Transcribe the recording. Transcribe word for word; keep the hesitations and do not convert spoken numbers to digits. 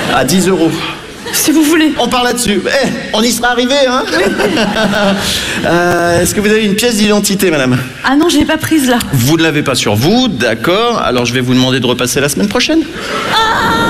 À dix euros. Si vous voulez. On part là-dessus. Eh, on y sera arrivé, hein? Oui. euh, Est-ce que vous avez une pièce d'identité, madame? Ah non, je l'ai pas prise là. Vous ne l'avez pas sur vous, d'accord. Alors je vais vous demander de repasser la semaine prochaine. Ah